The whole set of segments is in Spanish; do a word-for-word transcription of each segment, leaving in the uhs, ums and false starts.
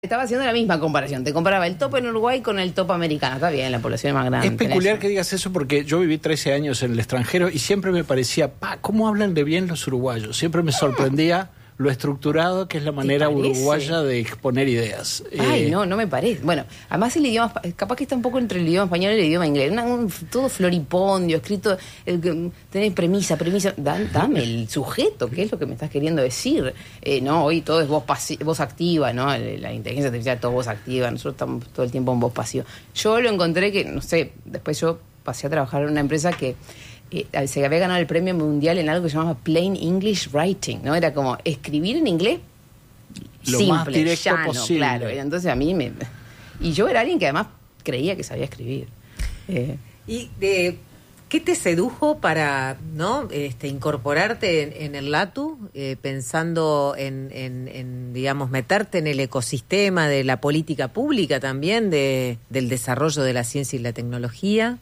Estaba haciendo la misma comparación. Te comparaba el top en Uruguay con el top americano. Está bien, la población es más grande. Es peculiar que digas eso porque yo viví trece años en el extranjero y siempre me parecía, pa, ¿cómo hablan de bien los uruguayos? Siempre me sorprendía lo estructurado que es la manera uruguaya de exponer ideas. Ay, eh, no, no me parece. Bueno, además el idioma, capaz que está un poco entre el idioma español y el idioma inglés. Una, un, todo floripondio, escrito, el, tenés premisa, premisa. Da, dame el sujeto, ¿qué es lo que me estás queriendo decir? Eh, no, hoy todo es voz, pasi- voz activa, ¿no? La inteligencia artificial, todo voz activa. Nosotros estamos todo el tiempo en voz pasiva. Yo lo encontré que, no sé, después yo pasé a trabajar en una empresa que Eh, se había ganado el premio mundial en algo que se llamaba Plain English Writing, ¿no? Era como escribir en inglés lo simple, más directo llano, posible. claro. Entonces a mí me... Y yo era alguien que además creía que sabía escribir. Eh, ¿Y de qué te sedujo para no este, incorporarte en, en el LATU, eh, pensando en, en, en, digamos, meterte en el ecosistema de la política pública también, de, del desarrollo de la ciencia y la tecnología?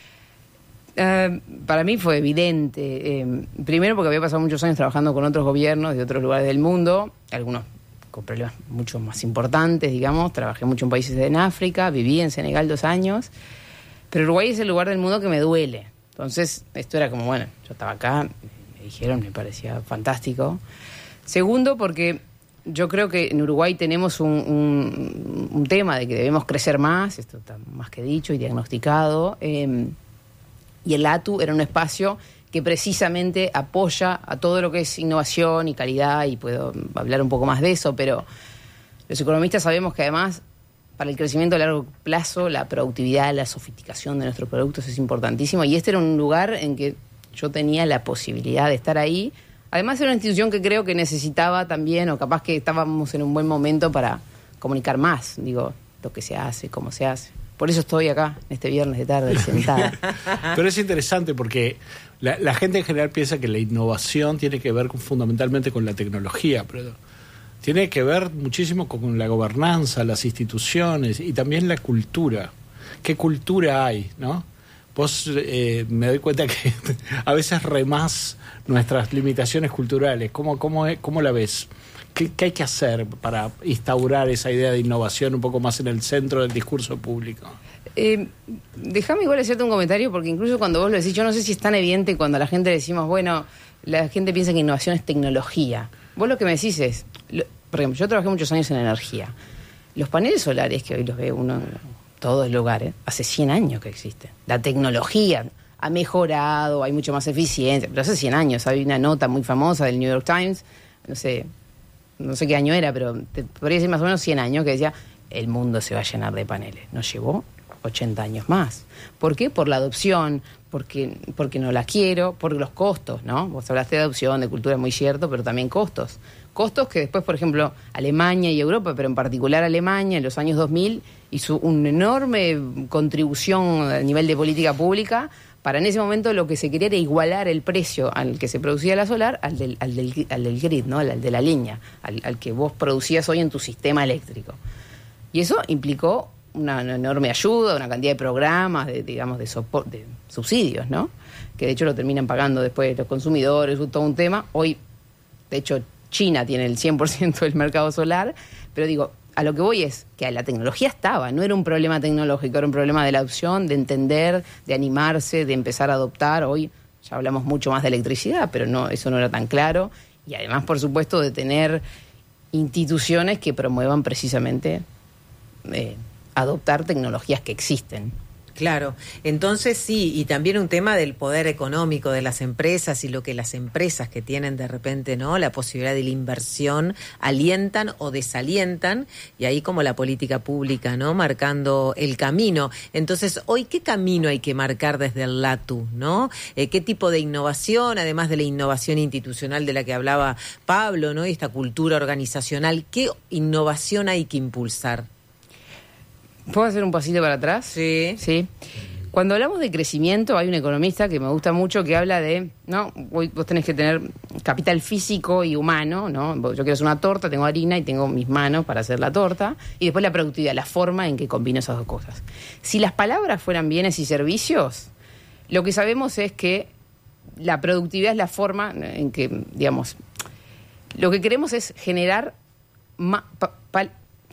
Uh, para mí fue evidente, eh, primero porque había pasado muchos años trabajando con otros gobiernos de otros lugares del mundo, algunos con problemas mucho más importantes, digamos. Trabajé mucho en países en África, viví en Senegal dos años, pero Uruguay es el lugar del mundo que me duele. Entonces esto era como, bueno, yo estaba acá, me dijeron, me parecía fantástico. Segundo, porque yo creo que en Uruguay tenemos un, un, un tema de que debemos crecer más, esto está más que dicho y diagnosticado. eh, Y el LATU era un espacio que precisamente apoya a todo lo que es innovación y calidad, y puedo hablar un poco más de eso, pero los economistas sabemos que además para el crecimiento a largo plazo la productividad, la sofisticación de nuestros productos es importantísimo, y este era un lugar en que yo tenía la posibilidad de estar ahí. Además era una institución que creo que necesitaba también, o capaz que estábamos en un buen momento para comunicar más, digo, lo que se hace, cómo se hace. Por eso estoy acá, este viernes de tarde, sentada. Pero es interesante porque la, la gente en general piensa que la innovación tiene que ver con, fundamentalmente con la tecnología, pero tiene que ver muchísimo con la gobernanza, las instituciones y también la cultura. ¿Qué cultura hay, no? Vos eh, me doy cuenta que a veces remás nuestras limitaciones culturales. ¿Cómo, cómo, cómo la ves? ¿Qué, ¿Qué hay que hacer para instaurar esa idea de innovación un poco más en el centro del discurso público? Eh, déjame igual hacerte un comentario, porque incluso cuando vos lo decís, yo no sé si es tan evidente cuando a la gente le decimos, bueno, la gente piensa que innovación es tecnología. Vos lo que me decís es, lo, por ejemplo, yo trabajé muchos años en energía. Los paneles solares, que hoy los ve uno en todos los lugares, hace cien años que existen. La tecnología ha mejorado, hay mucho más eficiencia, pero hace cien años hay una nota muy famosa del New York Times, no sé... no sé qué año era, pero te podría decir más o menos cien años, que decía, el mundo se va a llenar de paneles. Nos llevó ochenta años más. ¿Por qué? Por la adopción, porque, porque no la quiero, por los costos, ¿no? Vos hablaste de adopción, de cultura, muy cierto, pero también costos. Costos que después, por ejemplo, Alemania y Europa, pero en particular Alemania, en los años dos mil, hizo una enorme contribución a nivel de política pública. Para en ese momento lo que se quería era igualar el precio al que se producía la solar al del, al del, al del grid, ¿no? al, al de la línea, al, al que vos producías hoy en tu sistema eléctrico. Y eso implicó una, una enorme ayuda, una cantidad de programas, de, digamos, de, sopor- de subsidios, ¿no? Que de hecho lo terminan pagando después los consumidores, todo un tema. Hoy, de hecho, China tiene el cien por ciento del mercado solar, pero digo... A lo que voy es que la tecnología estaba, no era un problema tecnológico, era un problema de la adopción, de entender, de animarse, de empezar a adoptar. Hoy ya hablamos mucho más de electricidad, pero no, eso no era tan claro. Y además, por supuesto, de tener instituciones que promuevan precisamente eh, adoptar tecnologías que existen. Claro, entonces sí, y también un tema del poder económico de las empresas y lo que las empresas que tienen de repente, ¿no?, la posibilidad de la inversión alientan o desalientan, y ahí como la política pública, ¿no?, marcando el camino. Entonces, hoy, ¿qué camino hay que marcar desde el LATU, ¿no? Eh, ¿Qué tipo de innovación, además de la innovación institucional de la que hablaba Pablo, ¿no?, y esta cultura organizacional, qué innovación hay que impulsar? ¿Puedo hacer un pasito para atrás? Sí. Sí. Cuando hablamos de crecimiento, hay un economista que me gusta mucho que habla de, ¿no? Vos tenés que tener capital físico y humano, ¿no? Yo quiero hacer una torta, tengo harina y tengo mis manos para hacer la torta, y después la productividad, la forma en que combino esas dos cosas. Si las palabras fueran bienes y servicios, lo que sabemos es que la productividad es la forma en que, digamos, lo que queremos es generar ma- pa- pa-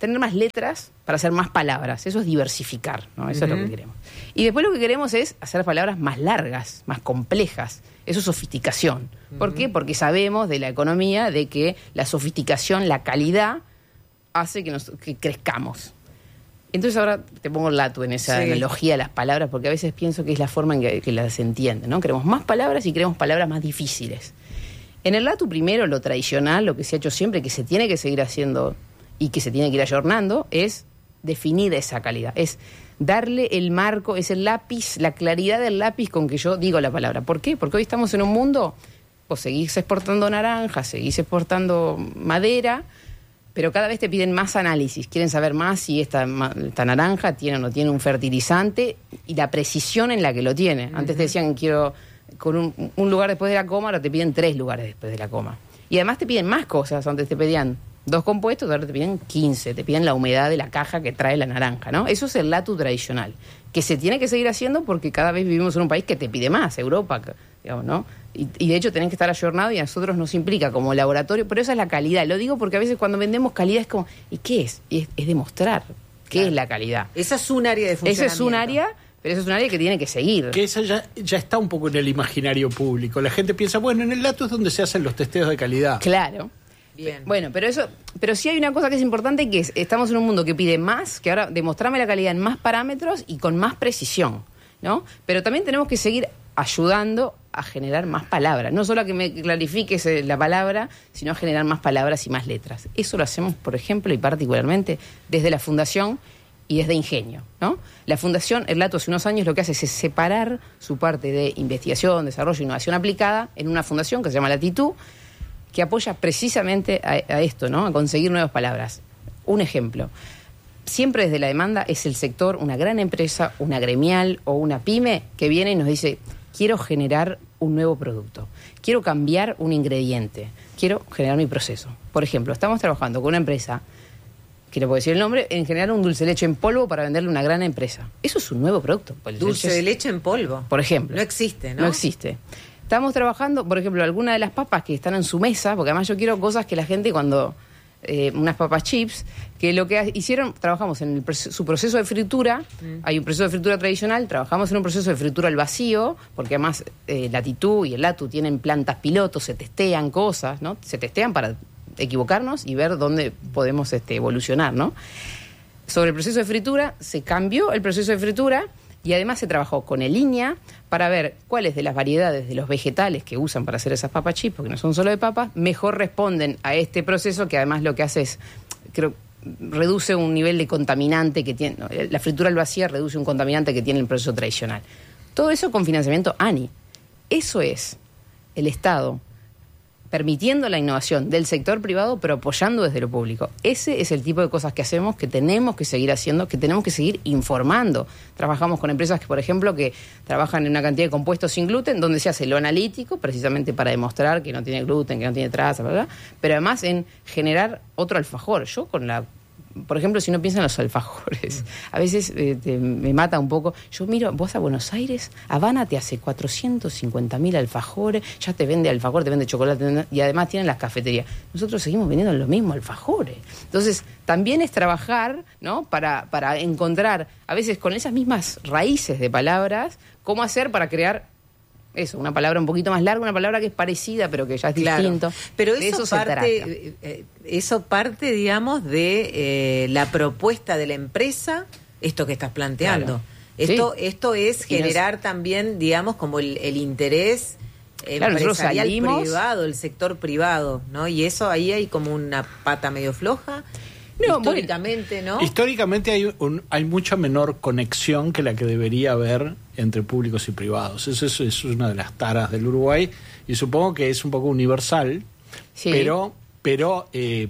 tener más letras para hacer más palabras. Eso es diversificar, ¿no? Eso uh-huh. es lo que queremos. Y después lo que queremos es hacer palabras más largas, más complejas. Eso es sofisticación. Uh-huh. ¿Por qué? Porque sabemos de la economía de que la sofisticación, la calidad, hace que, nos, que crezcamos. Entonces ahora te pongo el latu en esa sí. analogía de las palabras, porque a veces pienso que es la forma en que, que las entienden, ¿no? Queremos más palabras y queremos palabras más difíciles. En el latu, primero, lo tradicional, lo que se ha hecho siempre, que se tiene que seguir haciendo y que se tiene que ir ayornando, es definir esa calidad, es darle el marco, es el lápiz, la claridad del lápiz con que yo digo la palabra. ¿Por qué? Porque hoy estamos en un mundo, pues seguís exportando naranjas, seguís exportando madera, pero cada vez te piden más análisis, quieren saber más si esta, esta naranja tiene o no tiene un fertilizante y la precisión en la que lo tiene. Uh-huh. Antes te decían quiero con un, un lugar después de la coma, ahora te piden tres lugares después de la coma. Y además te piden más cosas, antes te pedían dos compuestos, ahora te piden quince, te piden la humedad de la caja que trae la naranja, ¿no? Eso es el latu tradicional, que se tiene que seguir haciendo porque cada vez vivimos en un país que te pide más, Europa, digamos, ¿no? Y, y de hecho tenés que estar ayornado y a nosotros nos implica como laboratorio, pero esa es la calidad. Lo digo porque a veces cuando vendemos calidad es como, ¿y qué es? Y es, es demostrar qué claro. es la calidad. Esa es un área de funcionamiento. Esa es un área, pero esa es un área que tiene que seguir. Que esa ya, ya está un poco en el imaginario público. La gente piensa, bueno, en el latu es donde se hacen los testeos de calidad. Claro. Bien. Bueno, pero eso, pero sí hay una cosa que es importante, que es, estamos en un mundo que pide más, que ahora demostrame la calidad en más parámetros y con más precisión, ¿no? Pero también tenemos que seguir ayudando a generar más palabras, no solo a que me clarifiques la palabra, sino a generar más palabras y más letras. Eso lo hacemos, por ejemplo, y particularmente desde la Fundación y desde Ingenio, ¿no? La Fundación, el latu hace unos años lo que hace es separar su parte de investigación, desarrollo e innovación aplicada en una fundación que se llama Latitud, que apoya precisamente a, a esto, ¿no? A conseguir nuevas palabras. Un ejemplo. Siempre desde la demanda es el sector, una gran empresa, una gremial o una pyme que viene y nos dice, quiero generar un nuevo producto, quiero cambiar un ingrediente, quiero generar mi proceso. Por ejemplo, estamos trabajando con una empresa, que le puedo decir el nombre, en generar un dulce de leche en polvo para venderle a una gran empresa. Eso es un nuevo producto. Dulce de leche en polvo. Por ejemplo. No existe, ¿no? No existe. Estamos trabajando, por ejemplo, alguna de las papas que están en su mesa, porque además yo quiero cosas que la gente cuando... Eh, unas papas chips, que lo que hicieron, trabajamos en el, su proceso de fritura, mm. hay un proceso de fritura tradicional, trabajamos en un proceso de fritura al vacío, porque además eh, Latitud y el latu tienen plantas pilotos, se testean cosas, ¿no? Se testean para equivocarnos y ver dónde podemos este, evolucionar, ¿no? Sobre el proceso de fritura, se cambió el proceso de fritura y además se trabajó con el INEA para ver cuáles de las variedades de los vegetales que usan para hacer esas papas chips, porque no son solo de papas, mejor responden a este proceso, que además lo que hace es, creo, reduce un nivel de contaminante que tiene, la fritura al vacío reduce un contaminante que tiene el proceso tradicional. Todo eso con financiamiento ANI. Eso es el Estado permitiendo la innovación del sector privado, pero apoyando desde lo público. Ese es el tipo de cosas que hacemos, que tenemos que seguir haciendo, que tenemos que seguir informando. Trabajamos con empresas que, por ejemplo, que trabajan en una cantidad de compuestos sin gluten, donde se hace lo analítico, precisamente para demostrar que no tiene gluten, que no tiene traza, bla, bla, pero además en generar otro alfajor. Yo con la... Por ejemplo, si no piensan en los alfajores, a veces eh, te, me mata un poco. Yo miro, vos a Buenos Aires, Habana te hace cuatrocientos cincuenta mil alfajores, ya te vende alfajor, te vende chocolate, y además tienen las cafeterías. Nosotros seguimos vendiendo los mismos alfajores. Entonces, también es trabajar, ¿no? Para, para encontrar, a veces con esas mismas raíces de palabras, cómo hacer para crear eso, una palabra un poquito más larga, una palabra que es parecida, pero que ya es claro. distinto. Pero eso, eso parte, eh, eso parte, digamos, de eh, la propuesta de la empresa, esto que estás planteando. Claro. Esto, sí. esto es generar nos... también, digamos, como el, el interés claro, empresarial salimos... privado, el sector privado, ¿no? Y eso ahí hay como una pata medio floja. No, históricamente, ¿no? Históricamente hay un, hay mucha menor conexión que la que debería haber entre públicos y privados. Eso, eso es una de las taras del Uruguay y supongo que es un poco universal, sí. pero pero eh,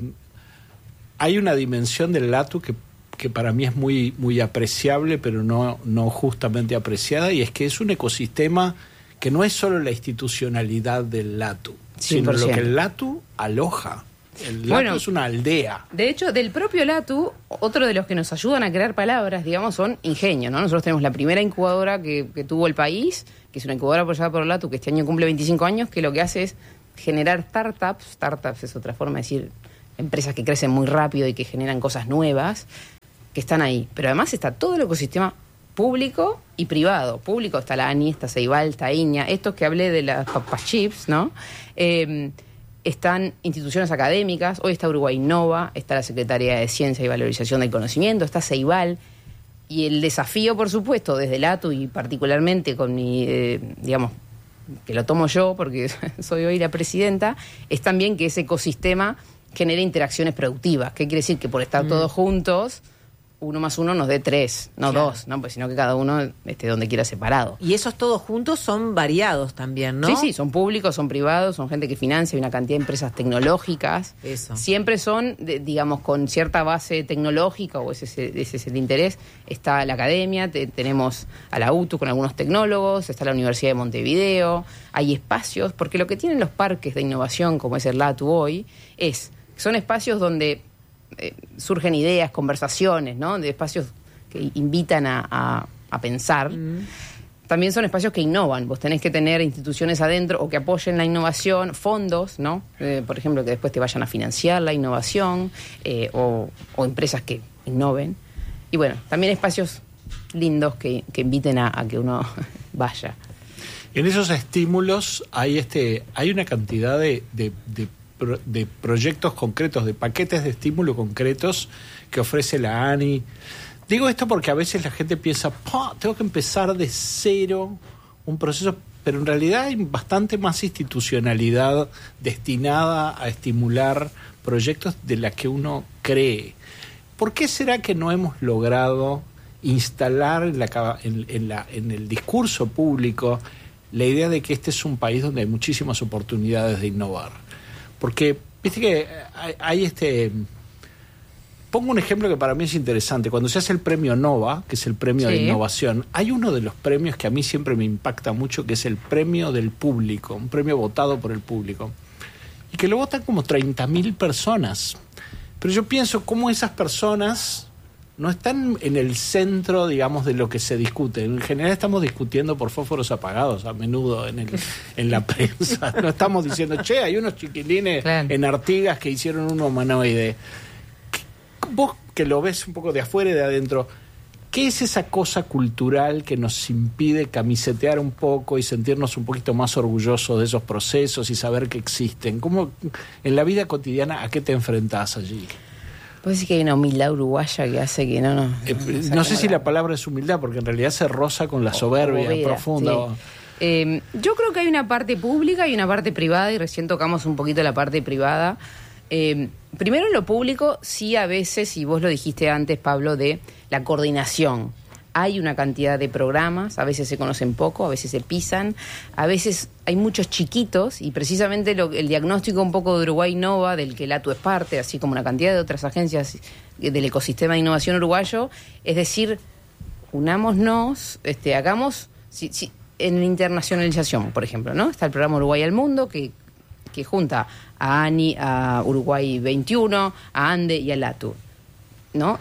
hay una dimensión del latu que, que para mí es muy muy apreciable, pero no, no justamente apreciada, y es que es un ecosistema que no es solo la institucionalidad del latu, cien por ciento. Sino lo que el latu aloja. El latu bueno, es una aldea. De hecho, del propio latu, otro de los que nos ayudan a crear palabras, digamos, son Ingenio, ¿no? Nosotros tenemos la primera incubadora que, que tuvo el país, que es una incubadora apoyada por el latu, que este año cumple veinticinco años, que lo que hace es generar startups. Startups es otra forma de decir empresas que crecen muy rápido y que generan cosas nuevas, que están ahí. Pero además está todo el ecosistema público y privado. Público está la ANI, está Ceibal, está Iña, estos que hablé de las papas chips, ¿no? Eh, están instituciones académicas, hoy está Uruguay Innova, está la Secretaría de Ciencia y Valorización del Conocimiento, está Ceibal, y el desafío, por supuesto, desde el A T U y particularmente con mi, eh, digamos, que lo tomo yo porque soy hoy la presidenta, es también que ese ecosistema genere interacciones productivas. ¿Qué quiere decir? Que por estar mm. todos juntos, uno más uno nos dé tres, no claro. dos, ¿no? Pues sino que cada uno esté donde quiera separado. Y esos todos juntos son variados también, ¿no? Sí, sí, son públicos, son privados, son gente que financia, hay una cantidad de empresas tecnológicas. Eso. Siempre son, de, digamos, con cierta base tecnológica, o ese, ese es el interés. Está la academia, te, tenemos a la U T U con algunos tecnólogos, está la Universidad de Montevideo, hay espacios, porque lo que tienen los parques de innovación, como es el L A T U hoy, es, son espacios donde Eh, surgen ideas, conversaciones, ¿no? De espacios que invitan a, a, a pensar. Mm. También son espacios que innovan. Vos tenés que tener instituciones adentro o que apoyen la innovación, fondos, ¿no? Eh, por ejemplo, que después te vayan a financiar la innovación, eh, o, o empresas que innoven. Y bueno, también espacios lindos que, que inviten a, a que uno vaya. En esos estímulos hay este hay una cantidad de, de, de de proyectos concretos, de paquetes de estímulo concretos que ofrece la ANI. Digo esto porque a veces la gente piensa, tengo que empezar de cero un proceso, pero en realidad hay bastante más institucionalidad destinada a estimular proyectos de la que uno cree. ¿Por qué será que no hemos logrado instalar en, la, en, en, la, en el discurso público la idea de que este es un país donde hay muchísimas oportunidades de innovar? Porque, viste que hay, hay este... Pongo un ejemplo que para mí es interesante. Cuando se hace el premio Nova, que es el premio sí. de innovación, hay uno de los premios que a mí siempre me impacta mucho, que es el premio del público, un premio votado por el público. Y que lo votan como treinta mil personas. Pero yo pienso cómo esas personas no están en el centro, digamos, de lo que se discute. En general estamos discutiendo por fósforos apagados a menudo en, el, en la prensa. No estamos diciendo, che, hay unos chiquilines claro. en Artigas que hicieron un humanoide. Vos que lo ves un poco de afuera y de adentro, ¿qué es esa cosa cultural que nos impide camisetear un poco y sentirnos un poquito más orgullosos de esos procesos y saber que existen? ¿Cómo en la vida cotidiana a qué te enfrentás allí? ¿Puedes decir que hay una humildad uruguaya que hace que no nos... Eh, no, no sé si la palabra es humildad, porque en realidad se roza con la soberbia vida, profunda. Sí. Eh, yo creo que hay una parte pública y una parte privada, y recién tocamos un poquito la parte privada. Eh, primero, en lo público, sí a veces, y vos lo dijiste antes, Pablo, de la coordinación. Hay una cantidad de programas, a veces se conocen poco, a veces se pisan, a veces hay muchos chiquitos, y precisamente lo, el diagnóstico un poco de Uruguay Innova, del que el A T U es parte, así como una cantidad de otras agencias del ecosistema de innovación uruguayo, es decir, unámonos, este, hagamos, si, si, en internacionalización, por ejemplo, ¿no? Está el programa Uruguay al Mundo, que, que junta a ANI, a Uruguay veintiuno, a ANDE y al A T U, ¿no?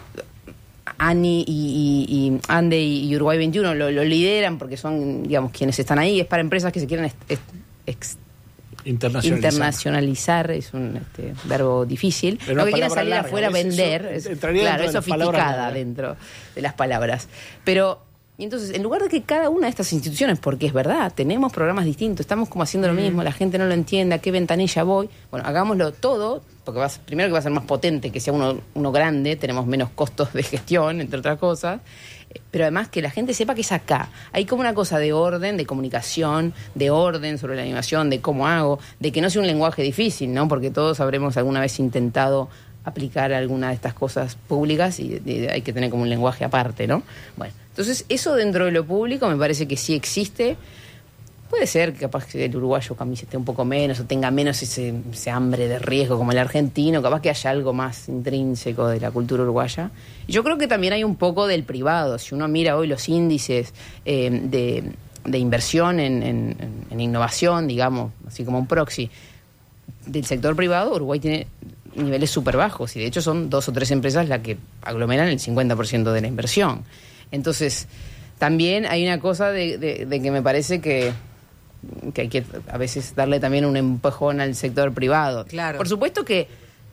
ANI y, y, y ANDE y Uruguay veintiuno lo, lo lideran porque son, digamos, quienes están ahí. Es para empresas que se quieren ex, ex, internacionalizar. internacionalizar. Es un este, verbo difícil. Pero lo que quieren salir larga, afuera a vender. Eso, es, claro, es sofisticada dentro de las palabras. Pero... Y entonces, en lugar de que cada una de estas instituciones, porque es verdad, tenemos programas distintos, estamos como haciendo lo mismo, la gente no lo entiende, a qué ventanilla voy, bueno, hagámoslo todo, porque va a ser, primero que va a ser más potente, que sea uno, uno grande, tenemos menos costos de gestión, entre otras cosas, pero además que la gente sepa que es acá. Hay como una cosa de orden, de comunicación, de orden sobre la animación, de cómo hago, de que no sea un lenguaje difícil, ¿no? Porque todos habremos alguna vez intentado aplicar alguna de estas cosas públicas y, y hay que tener como un lenguaje aparte, ¿no? Bueno, entonces eso dentro de lo público me parece que sí existe. Puede ser que capaz que el uruguayo camisete un poco menos o tenga menos ese, ese hambre de riesgo como el argentino, capaz que haya algo más intrínseco de la cultura uruguaya. Y yo creo que también hay un poco del privado. Si uno mira hoy los índices eh, de, de inversión en, en, en innovación, digamos, así como un proxy, del sector privado, Uruguay tiene niveles súper bajos y de hecho son dos o tres empresas las que aglomeran el cincuenta por ciento de la inversión. Entonces, también hay una cosa de, de, de que me parece que, que hay que a veces darle también un empujón al sector privado. Claro. Por supuesto que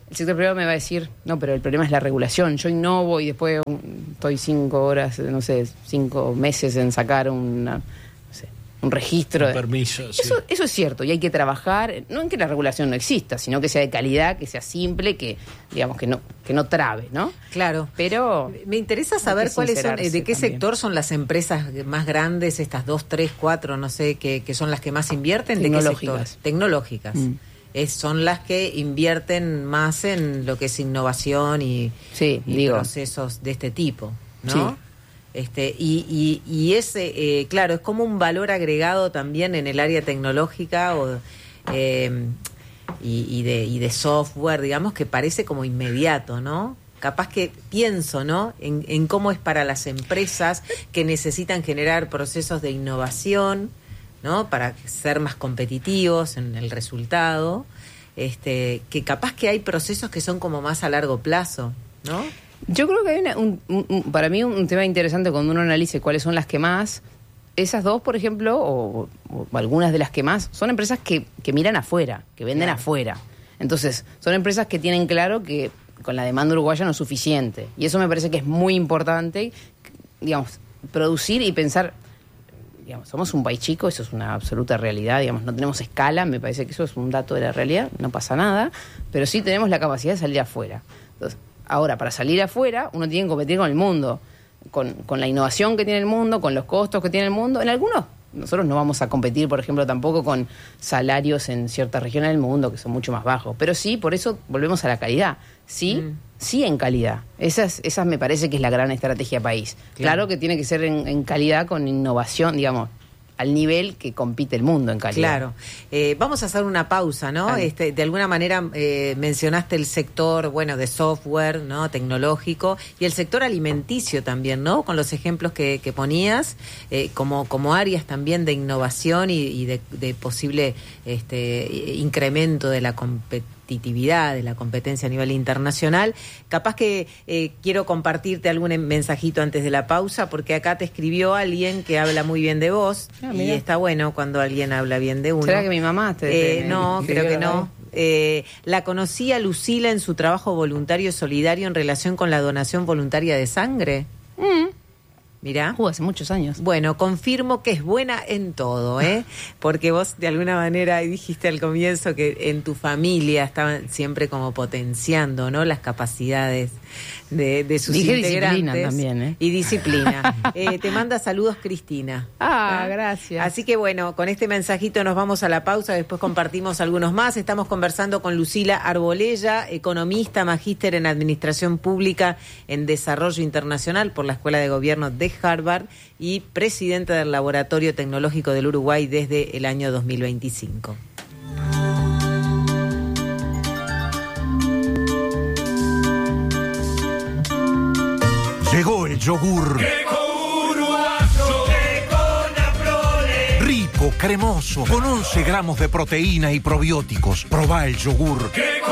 el sector privado me va a decir, no, pero el problema es la regulación. Yo innovo y después estoy cinco horas, no sé, cinco meses en sacar una, no sé, un registro. Un de permiso, sí. Eso, eso es cierto, y hay que trabajar, no en que la regulación no exista, sino que sea de calidad, que sea simple, que digamos que no que no trabe, ¿no? Claro. Pero me interesa saber cuáles son, de qué también. sector son las empresas más grandes, estas dos, tres, cuatro, no sé, que, que son las que más invierten. ¿De qué sector? Tecnológicas. Mm. Es, son las que invierten más en lo que es innovación y, sí, y digo. procesos de este tipo, ¿no? Sí. Este, y, y, y ese, eh, claro, es como un valor agregado también en el área tecnológica o, eh, y, y, de, y de software, digamos, que parece como inmediato, ¿no? Capaz que pienso, ¿no? En, en cómo es para las empresas que necesitan generar procesos de innovación, ¿no? Para ser más competitivos en el resultado, este, que capaz que hay procesos que son como más a largo plazo, ¿no? Yo creo que hay una, un, un, para mí un tema interesante cuando uno analice cuáles son las que más, esas dos, por ejemplo, o, o algunas de las que más, son empresas que, que miran afuera, que venden claro. afuera. Entonces, son empresas que tienen claro que con la demanda uruguaya no es suficiente. Y eso me parece que es muy importante, digamos, producir y pensar. Digamos, somos un país chico, eso es una absoluta realidad, digamos, no tenemos escala, me parece que eso es un dato de la realidad, no pasa nada, pero sí tenemos la capacidad de salir afuera. Entonces, ahora, para salir afuera, uno tiene que competir con el mundo, con, con la innovación que tiene el mundo, con los costos que tiene el mundo. En algunos, nosotros no vamos a competir, por ejemplo, tampoco con salarios en ciertas regiones del mundo que son mucho más bajos, pero sí, por eso volvemos a la calidad, sí, mm. sí en calidad. Esas, esas me parece que es la gran estrategia país. Claro, claro que tiene que ser en, en calidad con innovación, digamos, al nivel que compite el mundo en calidad. Claro. Eh, vamos a hacer una pausa, ¿no? Vale. Este, de alguna manera eh, mencionaste el sector, bueno, de software, ¿no? Tecnológico, y el sector alimenticio también, ¿no? Con los ejemplos que, que ponías, eh, como, como áreas también de innovación y, y de, de posible este, incremento de la competitividad, de la competencia a nivel internacional. Capaz que eh, quiero compartirte algún mensajito antes de la pausa, porque acá te escribió alguien que habla muy bien de vos, ah, y está bueno cuando alguien habla bien de uno. ¿Será que mi mamá te, eh, te No, te, creo que no. Eh, la conocí a Lucila en su trabajo voluntario solidario en relación con la donación voluntaria de sangre. Mm. Mirá. Uh, hace muchos años. Bueno, confirmo que es buena en todo, ¿eh? Porque vos de alguna manera dijiste al comienzo que en tu familia estaban siempre como potenciando, ¿no? Las capacidades de, de sus Dije integrantes. Disciplina también, ¿eh? Y disciplina. eh, te manda saludos Cristina. Ah, ¿Ah? Gracias. Así que bueno, con este mensajito nos vamos a la pausa, después compartimos algunos más. Estamos conversando con Lucila Arbolella, economista, magíster en Administración Pública en Desarrollo Internacional por la Escuela de Gobierno de Harvard y presidenta del Laboratorio Tecnológico del Uruguay desde el año dos mil veinticinco. Llegó el yogur. Rico, cremoso, con once gramos de proteína y probióticos. Probá el yogur.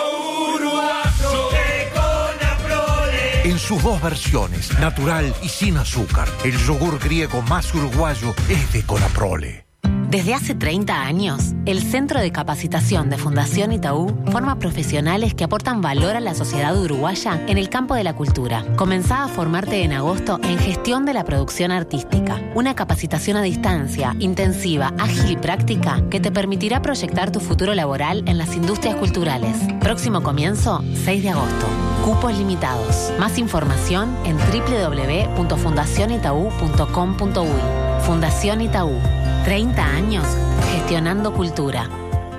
En sus dos versiones, natural y sin azúcar. El yogur griego más uruguayo es de Conaprole. Desde hace treinta años, el Centro de Capacitación de Fundación Itaú forma profesionales que aportan valor a la sociedad uruguaya en el campo de la cultura. Comenzá a formarte en agosto en Gestión de la Producción Artística, una capacitación a distancia, intensiva, ágil y práctica que te permitirá proyectar tu futuro laboral en las industrias culturales. Próximo comienzo, seis de agosto. Cupos limitados. Más información en doble u doble u doble u punto fundación itaú punto com punto uy. Fundación Itaú. treinta años gestionando cultura.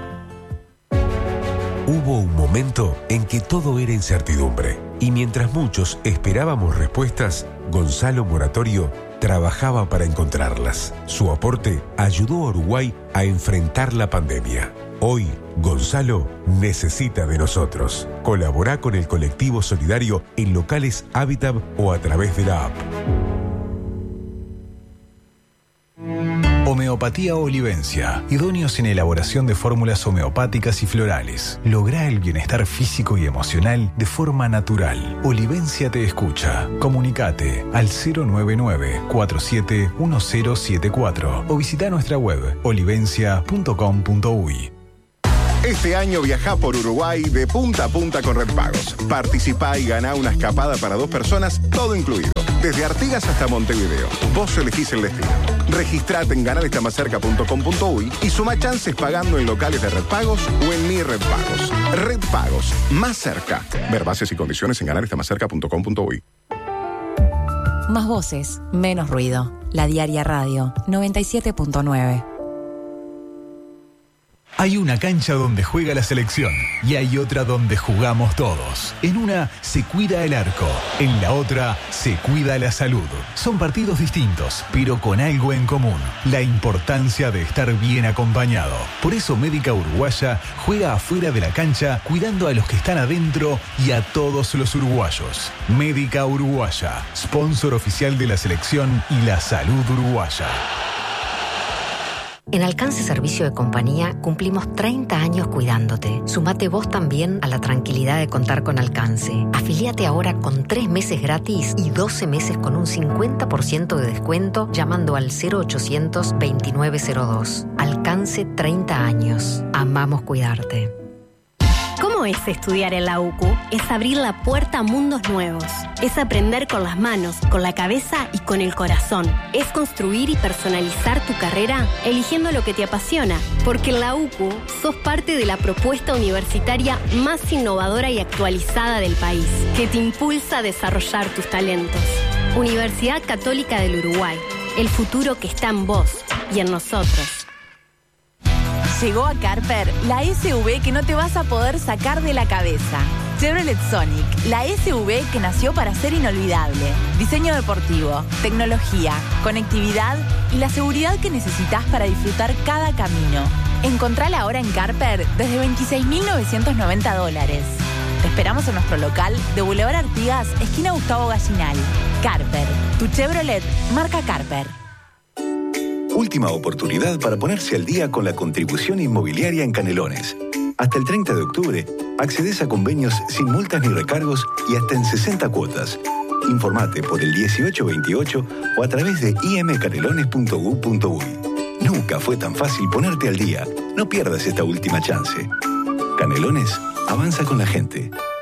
Hubo un momento en que todo era incertidumbre y mientras muchos esperábamos respuestas, Gonzalo Moratorio trabajaba para encontrarlas. Su aporte ayudó a Uruguay a enfrentar la pandemia. Hoy, Gonzalo necesita de nosotros. Colabora con el colectivo solidario en locales Habitat o a través de la app. Homeopatía Olivencia, idóneos en elaboración de fórmulas homeopáticas y florales. Lográ el bienestar físico y emocional de forma natural. Olivencia te escucha. Comunicate al cero nueve nueve, cuatro siete uno cero siete cuatro o visita nuestra web olivencia punto com punto uy. Este año viajá por Uruguay de punta a punta con Red Pagos. Participá y ganá una escapada para dos personas, todo incluido. Desde Artigas hasta Montevideo. Vos elegís el destino. Registrate en ganar está más cerca punto com punto uy y suma chances pagando en locales de Red Pagos o en Mi Red Pagos. Red Pagos, más cerca. Ver bases y condiciones en ganar está más cerca punto com punto uy. Más voces, menos ruido. La Diaria Radio, noventa y siete punto nueve. Hay una cancha donde juega la selección y hay otra donde jugamos todos. En una se cuida el arco, en la otra se cuida la salud. Son partidos distintos, pero con algo en común: la importancia de estar bien acompañado. Por eso Médica Uruguaya juega afuera de la cancha cuidando a los que están adentro y a todos los uruguayos. Médica Uruguaya, sponsor oficial de la selección y la salud uruguaya. En Alcance Servicio de Compañía cumplimos treinta años cuidándote. Sumate vos también a la tranquilidad de contar con Alcance. Afiliate ahora con tres meses gratis y doce meses con un cincuenta por ciento de descuento llamando al cero ochocientos veintinueve cero dos. Alcance treinta años. Amamos cuidarte. ¿Cómo es estudiar en la U C U? Es abrir la puerta a mundos nuevos. Es aprender con las manos, con la cabeza y con el corazón. Es construir y personalizar tu carrera eligiendo lo que te apasiona. Porque en la U C U sos parte de la propuesta universitaria más innovadora y actualizada del país, que te impulsa a desarrollar tus talentos. Universidad Católica del Uruguay. El futuro que está en vos y en nosotros. Llegó a Carper la S U V que no te vas a poder sacar de la cabeza. Chevrolet Sonic, la S U V que nació para ser inolvidable. Diseño deportivo, tecnología, conectividad y la seguridad que necesitas para disfrutar cada camino. Encontrala ahora en Carper desde veintiséis mil novecientos noventa dólares. Te esperamos en nuestro local de Boulevard Artigas, esquina Gustavo Gallinal. Carper, tu Chevrolet, marca Carper. Última oportunidad para ponerse al día con la contribución inmobiliaria en Canelones. Hasta el treinta de octubre, accedes a convenios sin multas ni recargos y hasta en sesenta cuotas. Informate por el dieciocho veintiocho o a través de i m canelones punto u punto uy. Nunca fue tan fácil ponerte al día. No pierdas esta última chance. Canelones, avanza con la gente.